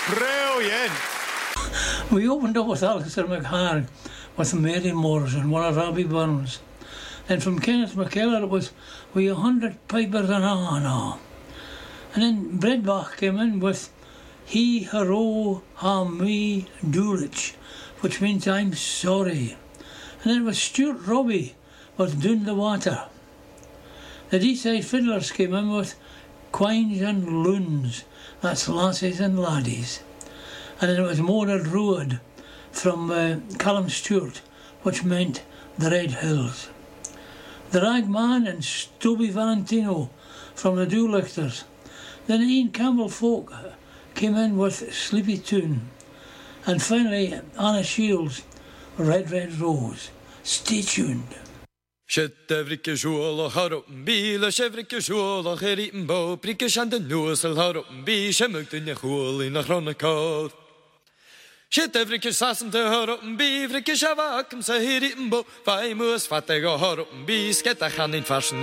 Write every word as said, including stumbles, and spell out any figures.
Brilliant. We opened up with Alistair McHarg, with Mary Morrison, one of Robbie Burns. And from Kenneth McKellar it was we a hundred pipers and ah and ah. And then Breadbach came in with He Haro Ha Me Dulwich, which means I'm sorry. And then it was Stuart Robbie with Doon the Water. The D-side fiddlers came in with Quines and Loons, that's lassies and laddies. And then it was Mona Road from uh, Callum Stewart, which meant the Red Hills. The Ragman and Stubby Valentino from the Doolichters. Then Ian Campbell Folk came in with Sleepy Tune. And finally Anna Shields, Red Red Rose. Stay tuned. Shettevrike sjola har op een biele, chevrike sjola her i en bo, prikke kjente nosel har op een bi, kjemukte in je hål in de grønne kar. Shettevrike sassen til har op een bi, vrikke kjavakum se her i en bo, vei mus fattig og har op een bi, skette han in farsen